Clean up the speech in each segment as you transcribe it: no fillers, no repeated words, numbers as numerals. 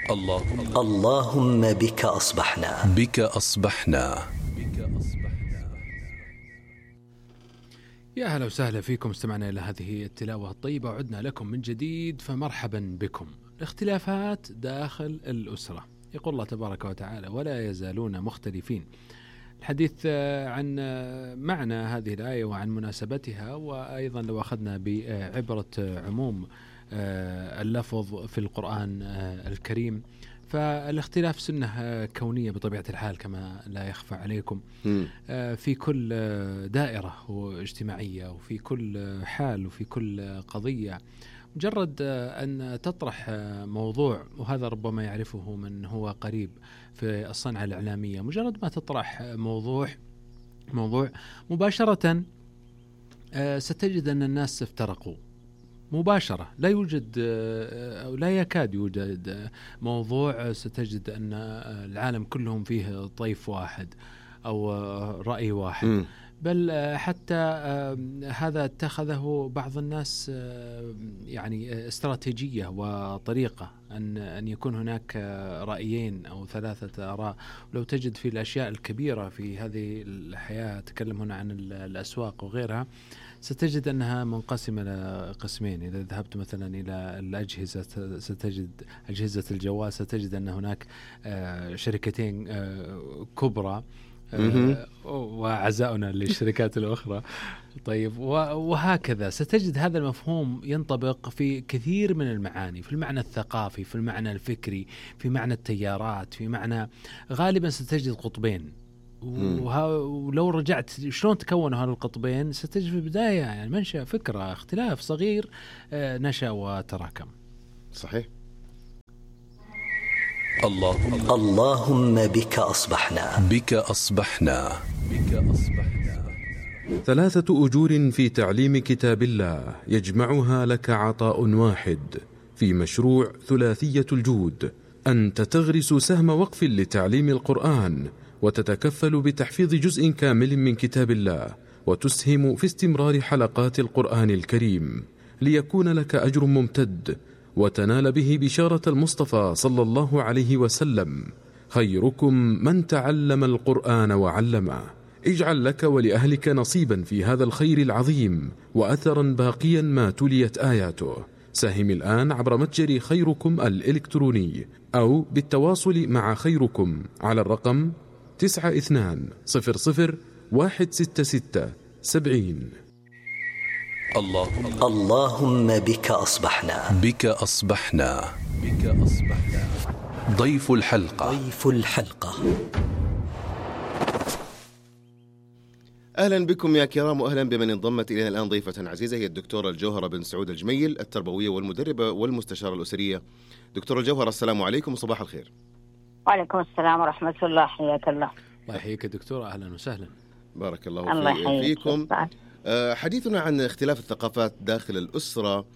اللهم بك أصبحنا. بك أصبحنا. يا هلا وسهلا فيكم، استمعنا إلى هذه التلاوة الطيبة وعدنا لكم من جديد، فمرحبا بكم. الاختلافات داخل الأسرة، يقول الله تبارك وتعالى: ولا يزالون مختلفين. الحديث عن معنى هذه الآية وعن مناسبتها، وأيضا لو أخذنا بعبرة عموم اللفظ في القرآن الكريم، فالاختلاف سنة كونية بطبيعة الحال كما لا يخفى عليكم، في كل دائرة اجتماعية وفي كل حال وفي كل قضية. مجرد أن تطرح موضوع، وهذا ربما يعرفه من هو قريب في الصنعة الإعلامية، مجرد ما تطرح موضوع مباشرة ستجد أن الناس افترقوا مباشرة. لا يوجد أو لا يكاد يوجد موضوع ستجد أن العالم كلهم فيه طيف واحد أو رأي واحد، بل حتى هذا اتخذه بعض الناس يعني استراتيجية وطريقة أن يكون هناك رأيين أو ثلاثة آراء. ولو تجد في الأشياء الكبيرة في هذه الحياة، أتكلم هنا عن الأسواق وغيرها، ستجد أنها منقسمة لقسمين. إذا ذهبت مثلا إلى الأجهزة ستجد أجهزة الجوال، ستجد أن هناك شركتين كبرى وعزاؤنا للشركات الأخرى. طيب، وهكذا ستجد هذا المفهوم ينطبق في كثير من المعاني، في المعنى الثقافي، في المعنى الفكري، في معنى التيارات، في معنى غالبا ستجد قطبين. ولو رجعت شلون تكونوا هذه القطبين، ستجد في البداية يعني منشأ فكرة اختلاف صغير نشأ وتراكم. صحيح. اللهم بك أصبحنا. بك أصبحنا. بك أصبحنا. 3 أجور في تعليم كتاب الله يجمعها لك عطاء واحد في مشروع ثلاثية الجود. أنت تغرس سهم وقف لتعليم القرآن، وتتكفل بتحفيظ جزء كامل من كتاب الله، وتسهم في استمرار حلقات القرآن الكريم، ليكون لك أجر ممتد وتنال به بشارة المصطفى صلى الله عليه وسلم: خيركم من تعلم القرآن وعلمه. اجعل لك ولأهلك نصيبا في هذا الخير العظيم، وأثرا باقيا ما تليت آياته. ساهم الآن عبر متجر خيركم الإلكتروني، أو بالتواصل مع خيركم على الرقم 9200 166 70. اللهم بك أصبحنا. بك أصبحنا. بك أصبحنا. ضيف الحلقة. ضيف الحلقة. أهلا بكم يا كرام، وأهلا بمن انضمت إلينا الآن ضيفة عزيزة، هي الدكتورة الجوهرة بن سعود الجميل، التربوية والمدربة والمستشارة الأسرية. دكتورة الجوهرة، السلام عليكم وصباح الخير. وعليكم السلام ورحمة الله، حياك الله. الله يحييك دكتورة، أهلا وسهلا. بارك الله فيكم. حديثنا عن اختلاف الثقافات داخل الأسرة.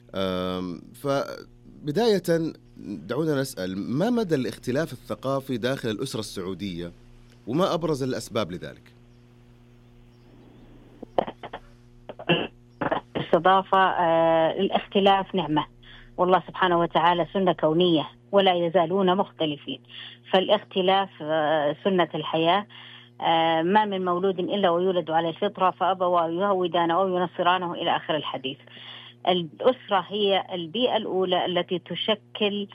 فبداية دعونا نسأل: ما مدى الاختلاف الثقافي داخل الأسرة السعودية، وما أبرز الأسباب لذلك؟ استضافة الاختلاف نعمة، والله سبحانه وتعالى سنة كونية، ولا يزالون مختلفين. فالاختلاف سنة الحياة. ما من مولود إلا ويولد على الفطرة، فأبواه يهودانه أو ينصرانه إلى آخر الحديث. الأسرة هي البيئة الأولى التي تشكل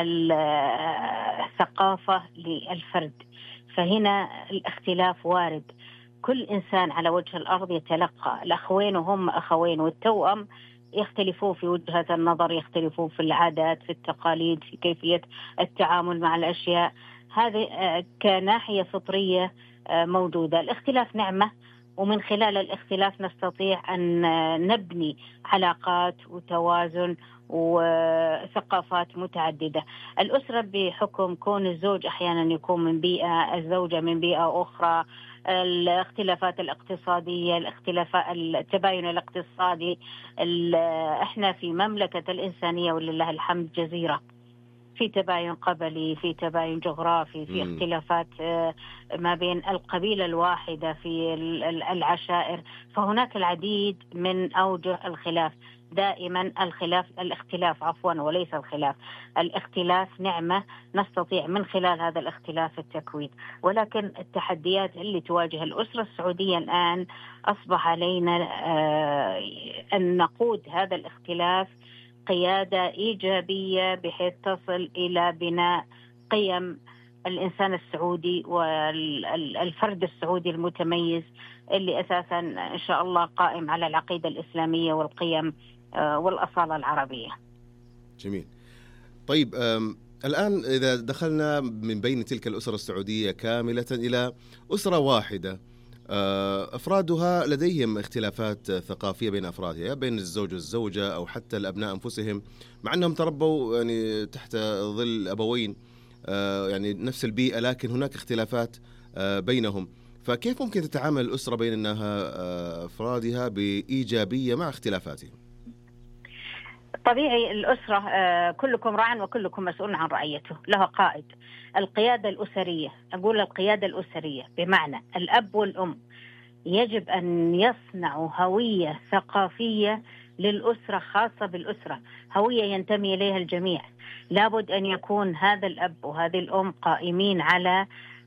الثقافة للفرد، فهنا الاختلاف وارد. كل إنسان على وجه الأرض يتلقى، الأخوين وهم أخوين والتوأم يختلفون في وجهة النظر، يختلفون في العادات، في التقاليد، في كيفية التعامل مع الأشياء. هذه كناحية فطرية موجودة. الاختلاف نعمة، ومن خلال الاختلاف نستطيع أن نبني علاقات وتوازن وثقافات متعددة. الأسرة بحكم كون الزوج أحيانا يكون من بيئة، الزوجة من بيئة أخرى، الاختلافات الاقتصادية، التباين الاقتصادي. احنا في مملكة الإنسانية ولله الحمد جزيرة، في تباين قبلي، في تباين جغرافي، في اختلافات ما بين القبيلة الواحدة، في العشائر. فهناك العديد من أوجه الخلاف. دائما الاختلاف وليس الخلاف. الاختلاف نعمة نستطيع من خلال هذا الاختلاف التكوين، ولكن التحديات اللي تواجه الأسرة السعودية الآن أصبح علينا أن نقود هذا الاختلاف قيادة إيجابية بحيث تصل إلى بناء قيم الإنسان السعودي والفرد السعودي المتميز اللي أساسا إن شاء الله قائم على العقيدة الإسلامية والقيم والأصالة العربية. جميل. طيب الآن إذا دخلنا من بين تلك الأسرة السعودية كاملة إلى أسرة واحدة أفرادها لديهم اختلافات ثقافية بين أفرادها، بين الزوج والزوجة أو حتى الأبناء أنفسهم، مع أنهم تربوا يعني تحت ظل أبوين يعني نفس البيئة، لكن هناك اختلافات بينهم. فكيف ممكن تتعامل الأسرة بين أنها أفرادها بإيجابية مع اختلافاتهم؟ طبيعي الأسرة كلكم راع وكلكم مسؤول عن رعيته، له قائد. القيادة الأسرية، أقول القيادة الأسرية بمعنى الأب والأم يجب أن يصنعوا هوية ثقافية للأسرة، خاصة بالأسرة، هوية ينتمي إليها الجميع. لابد أن يكون هذا الأب وهذه الأم قائمين على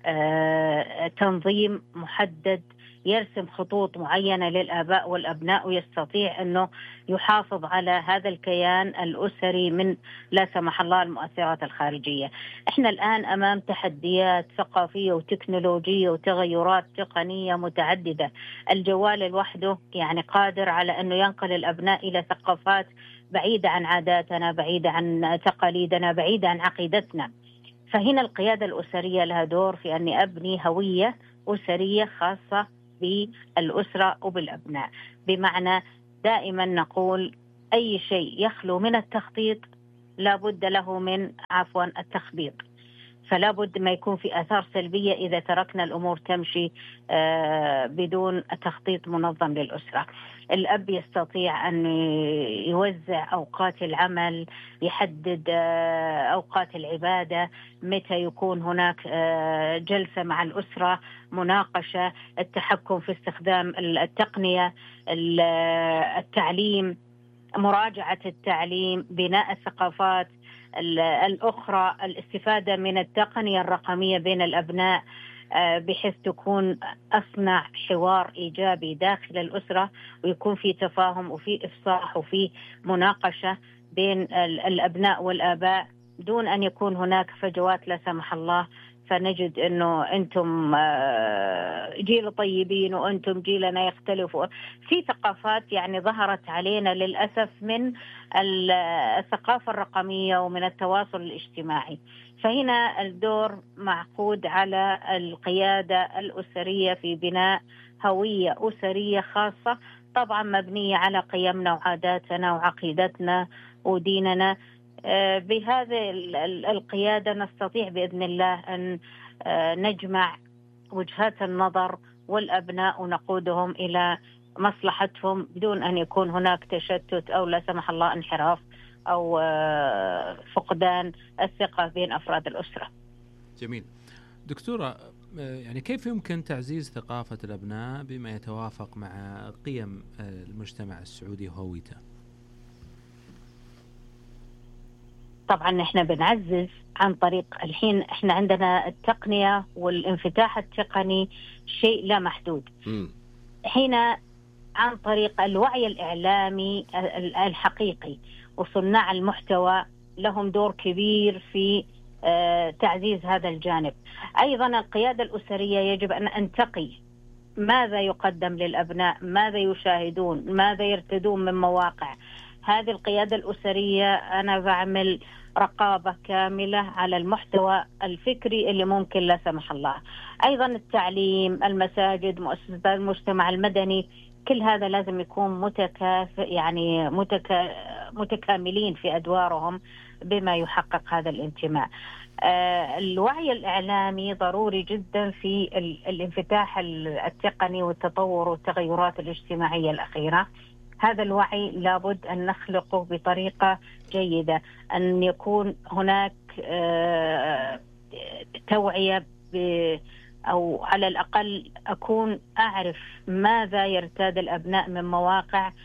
تنظيم محدد يرسم خطوط معينة للآباء والأبناء، ويستطيع أنه يحافظ على هذا الكيان الأسري من لا سمح الله المؤثرات الخارجية. إحنا الآن أمام تحديات ثقافية وتكنولوجية وتغيرات تقنية متعددة. الجوال لوحده يعني قادر على أنه ينقل الأبناء إلى ثقافات بعيدة عن عاداتنا، بعيدة عن تقاليدنا، بعيدة عن عقيدتنا. فهنا القيادة الأسرية لها دور في أن أبني هوية أسرية خاصة بالأسرة وبالأبناء. بمعنى دائما نقول أي شيء يخلو من التخطيط لابد له من التخبيط، فلا بد ما يكون في آثار سلبية إذا تركنا الأمور تمشي بدون تخطيط منظم للأسرة. الأب يستطيع أن يوزع أوقات العمل، يحدد أوقات العبادة، متى يكون هناك جلسة مع الأسرة، مناقشة، التحكم في استخدام التقنية، التعليم، مراجعة التعليم، بناء الثقافات الأخرى، الاستفادة من التقنية الرقمية بين الأبناء بحيث تكون أصنع حوار إيجابي داخل الأسرة، ويكون في تفاهم وفي إفصاح وفي مناقشة بين الأبناء والآباء دون أن يكون هناك فجوات لا سمح الله، فنجد أنه أنتم جيل طيبين وأنتم جيلنا يختلفوا. في ثقافات يعني ظهرت علينا للأسف من الثقافة الرقمية ومن التواصل الاجتماعي. فهنا الدور معقود على القيادة الأسرية في بناء هوية أسرية خاصة، طبعا مبنية على قيمنا وعاداتنا وعقيدتنا وديننا. بهذه القيادة نستطيع بإذن الله أن نجمع وجهات النظر والأبناء ونقودهم إلى مصلحتهم بدون أن يكون هناك تشتت أو لا سمح الله انحراف أو فقدان الثقة بين أفراد الأسرة. جميل. دكتورة، يعني كيف يمكن تعزيز ثقافة الأبناء بما يتوافق مع قيم المجتمع السعودي وهويته؟ طبعا احنا بنعزز عن طريق الحين احنا عندنا التقنية والانفتاح التقني شيء لا محدود. حين عن طريق الوعي الإعلامي الحقيقي وصناع المحتوى لهم دور كبير في تعزيز هذا الجانب. أيضا القيادة الأسرية يجب أن أنتقي ماذا يقدم للأبناء، ماذا يشاهدون، ماذا يرتدون من مواقع. هذه القيادة الأسرية أنا بعمل رقابة كاملة على المحتوى الفكري اللي ممكن لا سمح الله. أيضا التعليم، المساجد، مؤسسات المجتمع المدني، كل هذا لازم يكون متكاملين في أدوارهم بما يحقق هذا الانتماء. الوعي الإعلامي ضروري جدا في الانفتاح التقني والتطور والتغيرات الاجتماعية الأخيرة. هذا الوعي لابد أن نخلقه بطريقة جيدة، أن يكون هناك توعية أو على الأقل أكون أعرف ماذا يرتاد الأبناء من مواقع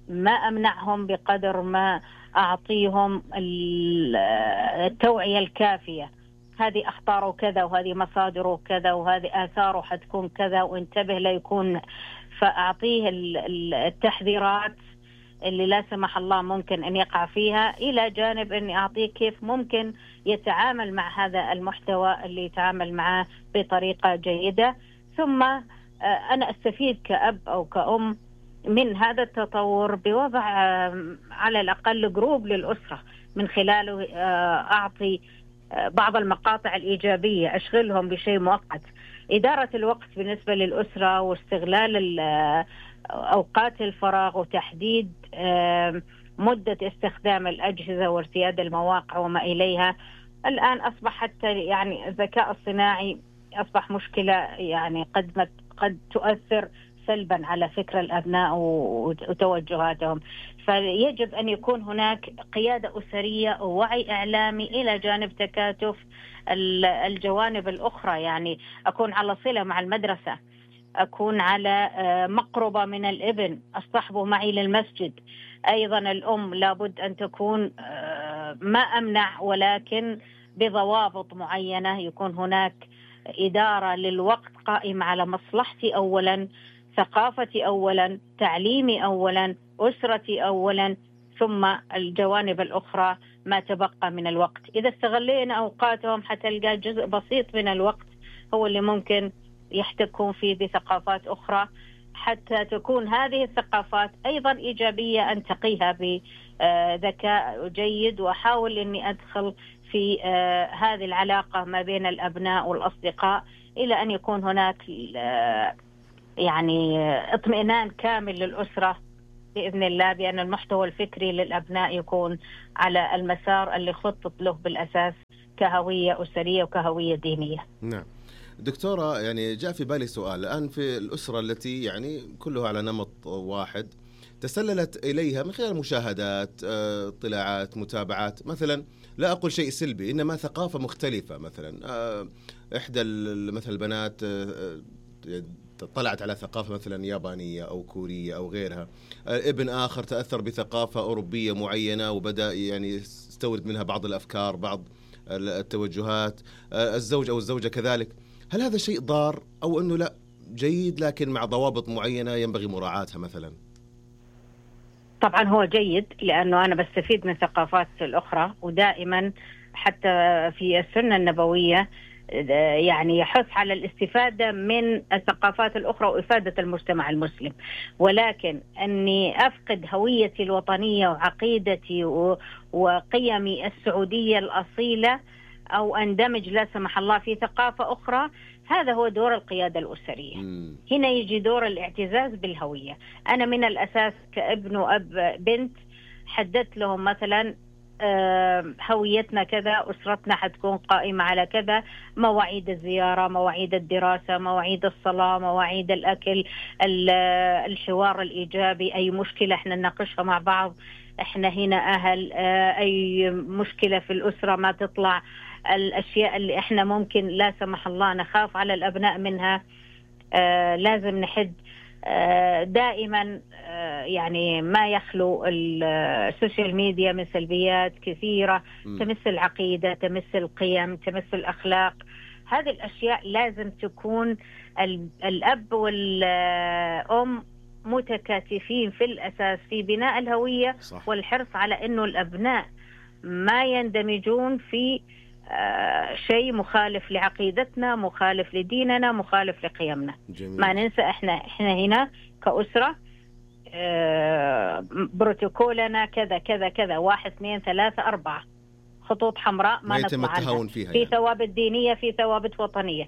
ما أمنعهم بقدر ما أعطيهم التوعية الكافية. هذه أخطاره كذا، وهذه مصادره كذا، وهذه آثاره حتكون كذا، وانتبه لا يكون. فأعطيه التحذيرات اللي لا سمح الله ممكن أن يقع فيها، إلى جانب أني أعطيه كيف ممكن يتعامل مع هذا المحتوى اللي يتعامل معه بطريقة جيدة. ثم أنا أستفيد كأب أو كأم من هذا التطور بوضع على الأقل جروب للأسرة، من خلاله أعطي بعض المقاطع الإيجابية، أشغلهم بشيء مؤقت. إدارة الوقت بالنسبة للأسرة واستغلال أوقات الفراغ وتحديد مدة استخدام الأجهزة وارتياد المواقع وما إليها. الآن أصبح حتى يعني الذكاء الصناعي أصبح مشكلة، يعني قد تؤثر سلبا على فكر الأبناء وتوجهاتهم. فيجب أن يكون هناك قيادة أسرية ووعي إعلامي إلى جانب تكاتف الجوانب الأخرى. يعني أكون على صلة مع المدرسة، أكون على مقربة من الابن، أصطحبه معي للمسجد. أيضا الأم لابد أن تكون ما أمنع، ولكن بضوابط معينة. يكون هناك إدارة للوقت قائمة على مصلحتي أولا، ثقافتي أولا، تعليمي أولا، أسرتي أولا، ثم الجوانب الأخرى ما تبقى من الوقت. إذا استغلينا أوقاتهم حتلقى جزء بسيط من الوقت هو اللي ممكن يحتكون فيه بثقافات أخرى، حتى تكون هذه الثقافات أيضا إيجابية، أنتقيها بذكاء جيد، وأحاول أني أدخل في هذه العلاقة ما بين الأبناء والأصدقاء، إلى أن يكون هناك يعني اطمئنان كامل للأسرة بإذن الله، بأن المحتوى الفكري للأبناء يكون على المسار اللي خطط له بالأساس كهوية أسرية وكهوية دينية. نعم دكتورة، يعني جاء في بالي سؤال الآن. في الأسرة التي يعني كلها على نمط واحد، تسللت إليها من خلال مشاهدات، اطلاعات، متابعات، مثلا لا أقول شيء سلبي، إنما ثقافة مختلفة. مثلا إحدى مثل البنات طلعت على ثقافة مثلا يابانية أو كورية أو غيرها، ابن آخر تأثر بثقافة أوروبية معينة وبدأ يعني يستورد منها بعض الأفكار، بعض التوجهات، الزوج أو الزوجة كذلك. هل هذا شيء ضار أو أنه لا جيد لكن مع ضوابط معينة ينبغي مراعاتها مثلا؟ طبعا هو جيد، لأنه أنا بستفيد من ثقافات الأخرى، ودائما حتى في السنة النبوية يعني يحث على الاستفادة من الثقافات الأخرى وإفادة المجتمع المسلم. ولكن أني أفقد هويتي الوطنية وعقيدتي وقيمي السعودية الأصيلة، أو أندمج لا سمح الله في ثقافة أخرى، هذا هو دور القيادة الأسرية. هنا يجي دور الاعتزاز بالهوية. أنا من الأساس كابن وأب بنت حددت لهم مثلا هويتنا كذا، أسرتنا حتكون قائمة على كذا، مواعيد الزيارة، مواعيد الدراسة، مواعيد الصلاة، مواعيد الأكل، الحوار الإيجابي، أي مشكلة احنا نناقشها مع بعض، احنا هنا أهل، أي مشكلة في الأسرة ما تطلع، الأشياء اللي احنا ممكن لا سمح الله نخاف على الأبناء منها لازم نحد. دائما يعني ما يخلو السوشيال ميديا من سلبيات كثيرة تمس العقيدة، تمس القيم، تمس الأخلاق. هذه الأشياء لازم تكون الأب والأم متكاتفين في الأساس في بناء الهوية. صح. والحرص على أنه الأبناء ما يندمجون في شيء مخالف لعقيدتنا، مخالف لديننا، مخالف لقيمنا. جميل. ما ننسى احنا هنا كأسرة بروتوكولنا كذا كذا كذا، 1 2 3 4 خطوط حمراء ما نطلع عنها، في يعني ثوابت دينية، في ثوابت وطنية.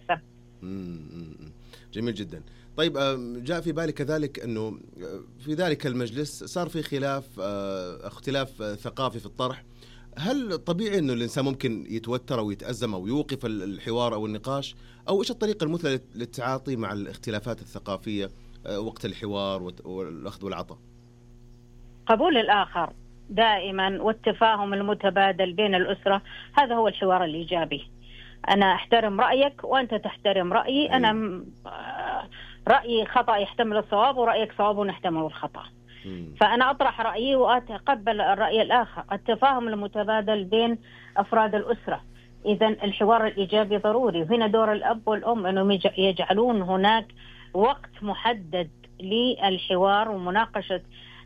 جميل جدا. طيب جاء في بالي كذلك أنه في ذلك المجلس صار في اختلاف ثقافي في الطرح. هل طبيعي أنه الإنسان ممكن يتوتر أو يتأزم أو يوقف الحوار أو النقاش، أو إيش الطريقة المثلى للتعاطي مع الاختلافات الثقافية وقت الحوار والأخذ والعطاء؟ قبول الآخر دائما والتفاهم المتبادل بين الأسرة، هذا هو الحوار الإيجابي. أنا أحترم رأيك وأنت تحترم رأيي. أنا رأيي خطأ يحتمل الصواب، ورأيك صواب ونحتمل الخطأ. فأنا أطرح رأيي وأتقبل الرأي الآخر. التفاهم المتبادل بين أفراد الأسرة، إذا الحوار الإيجابي ضروري. وهنا دور الأب والأم أنهم يجعلون هناك وقت محدد للحوار ومناقشة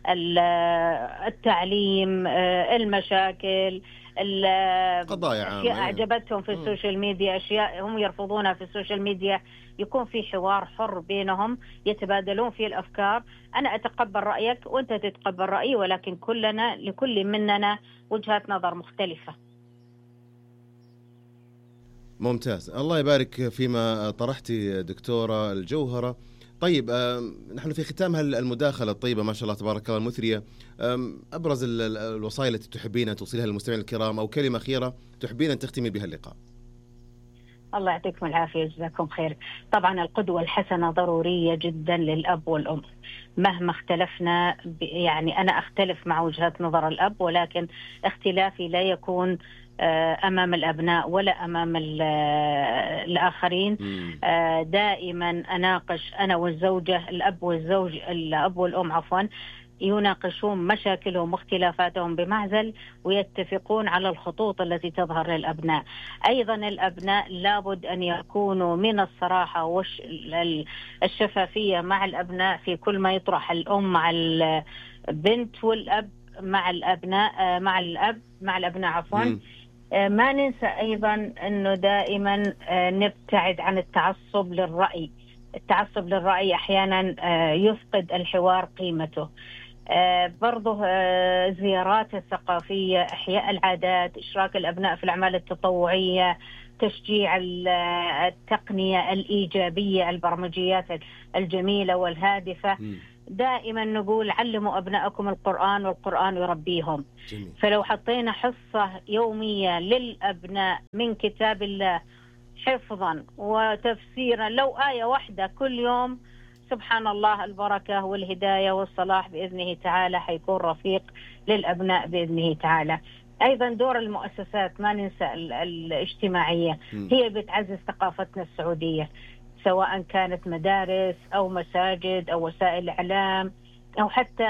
التعليم، المشاكل، قضايا أشياء أعجبتهم في السوشيال ميديا، أشياء هم يرفضونها في السوشيال ميديا. يكون في حوار حر بينهم يتبادلون فيه الأفكار. أنا أتقبل رأيك وأنت تتقبل رأيي، ولكن لكل مننا وجهات نظر مختلفة. ممتاز، الله يبارك فيما طرحتي دكتورة الجوهرة. طيب نحن في ختام المداخلة الطيبة ما شاء الله تبارك الله المثرية، أبرز الوصايا التي تحبين أن توصلها للمستمعين الكرام، أو كلمة أخيرة تحبين أن تختمي بها اللقاء؟ الله يعطيكم العافية وجزاكم خير. طبعا القدوة الحسنة ضرورية جدا للأب والأم مهما اختلفنا. يعني أنا أختلف مع وجهات نظر الأب، ولكن اختلافي لا يكون أمام الأبناء ولا أمام الآخرين. دائما أناقش أنا والزوجة، الأب والأم عفوا، يناقشون مشاكلهم واختلافاتهم بمعزل ويتفقون على الخطوط التي تظهر للأبناء. أيضا الأبناء لابد أن يكونوا من الصراحة والشفافية مع الأبناء في كل ما يطرح. الأم مع البنت والأب مع الأبناء مع الأبناء عفوا. ما ننسى أيضا أنه دائما نبتعد عن التعصب للرأي. التعصب للرأي أحيانا يفقد الحوار قيمته. برضه زيارات الثقافية، إحياء العادات، إشراك الأبناء في الأعمال التطوعية، تشجيع التقنية الإيجابية، البرمجيات الجميلة والهادفة. دائما نقول علموا أبنائكم القرآن والقرآن يربيهم. جميل. فلو حطينا حصة يومية للأبناء من كتاب الله حفظا وتفسيرا، لو آية واحدة كل يوم، سبحان الله، البركة والهداية والصلاح بإذنه تعالى حيكون رفيق للأبناء بإذنه تعالى. أيضا دور المؤسسات ما ننسى الاجتماعية، هي بتعزز ثقافتنا السعودية، سواء كانت مدارس أو مساجد أو وسائل إعلام أو حتى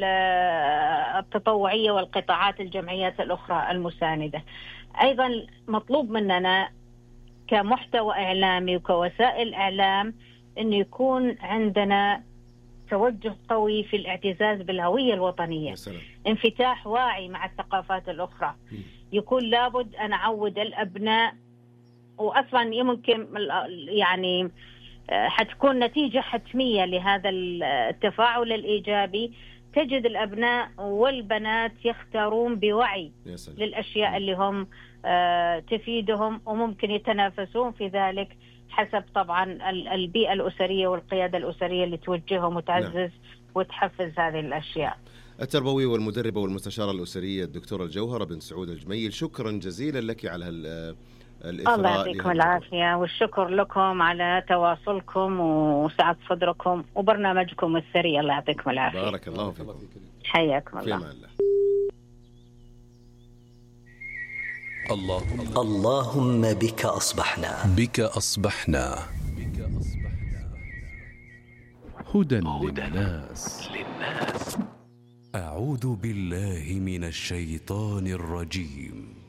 التطوعية والقطاعات الجمعيات الأخرى المساندة. أيضا مطلوب مننا كمحتوى إعلامي وكوسائل إعلام أن يكون عندنا توجه قوي في الاعتزاز بالهوية الوطنية، انفتاح واعي مع الثقافات الأخرى. يكون لابد أن أعود الأبناء، وأصلا يمكن يعني حتكون نتيجة حتمية لهذا التفاعل الإيجابي. تجد الأبناء والبنات يختارون بوعي للأشياء اللي هم تفيدهم، وممكن يتنافسون في ذلك حسب طبعا البيئة الأسرية والقيادة الأسرية اللي توجههم وتعزز وتحفز هذه الأشياء. التربوية والمدربة والمستشارة الأسرية الدكتورة الجوهرة بنت سعود الجميل، شكرا جزيلا لك على الإثراء. الله يعطيكم العافية، والشكر لكم على تواصلكم وسعة صدركم وبرنامجكم الثري. الله يعطيكم العافية. بارك الله فيكم. حياكم الله. في الله. اللهم بك أصبحنا هدى للناس. أعوذ بالله من الشيطان الرجيم.